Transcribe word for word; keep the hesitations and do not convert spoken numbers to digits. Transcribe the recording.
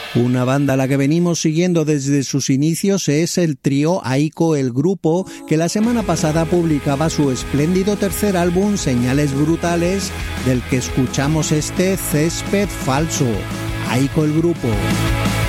Una banda a la que venimos siguiendo desde sus inicios es el trío Aiko, el grupo que la semana pasada publicaba su espléndido tercer álbum Señales Brutales, del que escuchamos este Césped Falso. Aiko, el grupo.